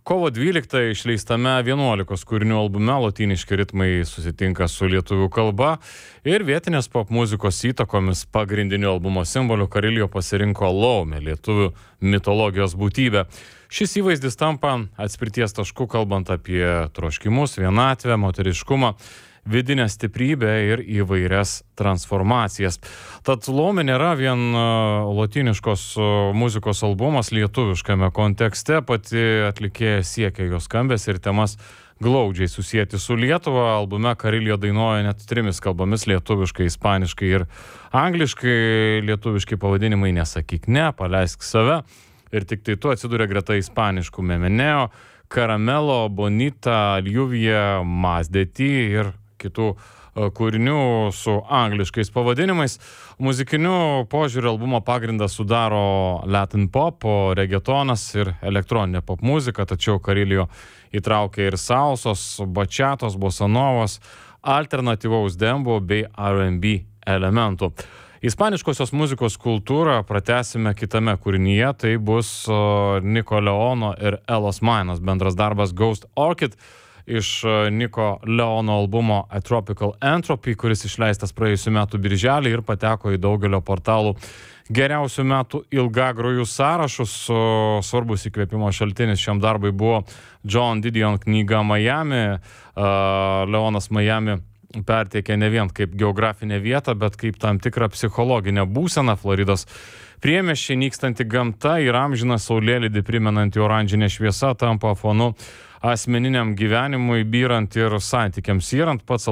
Kovo 12 išleistame 11 kūrinių albume lotyniški ritmai susitinka su lietuvių kalba ir vietinės pop muzikos įtakomis pagrindiniu albumo simboliu Karilijo pasirinko laumę, lietuvių mitologijos būtybę. Šis įvaizdis tampa atspirties tašku, kalbant apie troškimus, vienatvę, moteriškumą, vidinę stiprybę ir įvairias transformacijas. Tad laumė nėra vien lotyniškos muzikos albumas lietuviškame kontekste, pati atlikėja siekia jos skambės ir temas glaudžiai susijęti su Lietuva. Albume Karilijo dainuoja net 3 kalbomis - lietuviškai, ispaniškai ir angliškai. Lietuviški pavadinimai Nesakyk ne, Paleisk save ir Tik tai tu atsiduria greta ispaniškų Memeneo, Caramelo, Bonita, Ljuvija, Mazdeti ir kitų kūrinių su angliškais pavadinimais. Muzikiniu požiūriu albumo pagrindą sudaro Latin pop, reggaetonas ir elektroninė pop muzika, tačiau Karilijo įtraukia ir salsos, bačiatos, bosanovos, alternatyvaus dembo bei R&B elementų. Ispaniškosios muzikos kultūrą pratęsime kitame kūrinyje, tai bus Niko Leono ir Elos Mainos bendras darbas Ghost Orchid iš Niko Leono albumo A Tropical Entropy, kuris išleistas praėjusiu metu birželį ir pateko į daugelio portalų geriausių metų ilgagrojų sąrašus. Svarbus įkvėpimo šaltinis šiam darbui buvo John Didion knyga Miami. Leonas Miami perteikė ne vien kaip geografinę vietą, bet kaip tam tikrą psichologinę būseną. Floridos priemiesčiai, nykstanti gamta ir amžiną saulėlydį primenanti oranžinė šviesa tampa fonu asmeniniam gyvenimui, byrant ir santykiams yrant. Pats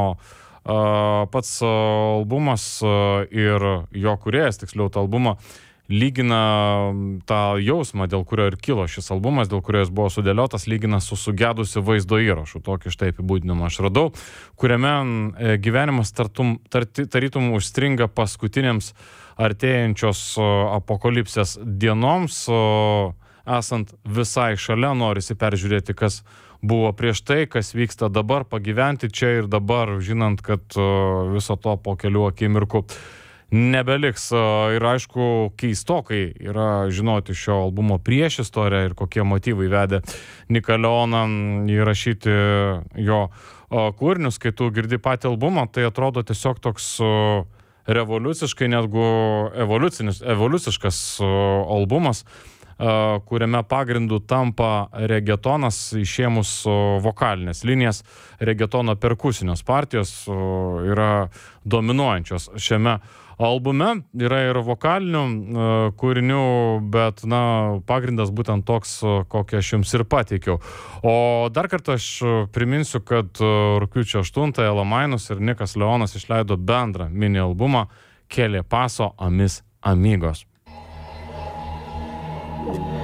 albumas ir jo kūrėjas, tiksliau tą albumą, lygina tą jausmą, dėl kurio ir kilo šis albumas, dėl kurio jis buvo sudėliotas, lygina su sugedusiu vaizdo įrašu. Tokį štai apibūdinimą aš radau, kuriame gyvenimas tarytum užstringa paskutinėms artėjančios apokalipsės dienoms. Esant visai šalia, norisi peržiūrėti, kas buvo prieš tai, kas vyksta dabar, pagyventi čia ir dabar, žinant, kad viso to po kelių akimirkų nebeliks. Ir aišku, keistokai yra žinoti šio albumo priešistorę ir kokie motyvai vedė Niką Leoną įrašyti jo kūrinius. Kai tu girdi patį albumą, tai atrodo tiesiog toks revoliuciškai, netgi evoliuciškas albumas, kuriame pagrindu tampa reggaetonas, išėmus vokalinės linijas. Reggaetono perkusinios partijos yra dominuojančios šiame albume. Yra ir vokalinių kūrinių, bet pagrindas būtent toks, kokį aš jums ir pateikiau. O dar kartą aš priminsiu, kad rugpjūčio 8 Ela Mainos ir Nikas Leonas išleido bendrą mini albumą Que le paso a mis amigos.